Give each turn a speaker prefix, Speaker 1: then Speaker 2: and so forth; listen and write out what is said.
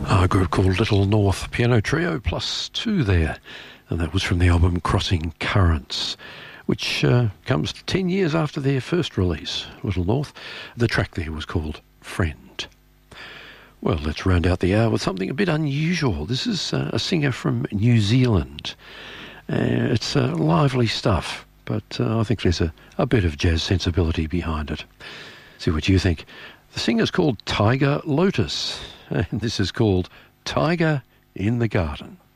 Speaker 1: A group called Little North Piano Trio +2 there, and that was from the album Crossing Currents, which comes 10 years after their first release, Little North. The track there was called Friend. Well, let's round out the hour with something a bit unusual. This is a singer from New Zealand. It's lively stuff, but I think there's a bit of jazz sensibility behind it. See what you think. The singer's called Tiger Lotus, and this is called Tiger in the Garden.